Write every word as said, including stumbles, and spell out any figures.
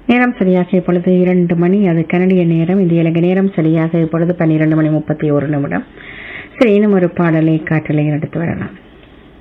நேரம் சரியாக இப்பொழுது இரண்டு மணி. அது கனடிய நேரம். இந்திய இலங்கை நேரம் சரியாக இப்பொழுது பன்னிரண்டு மணி முப்பத்தி ஒரு நிமிடம். சரி, இன்னும் ஒரு பாடலை காற்றலையில் எடுத்து வரலாம்.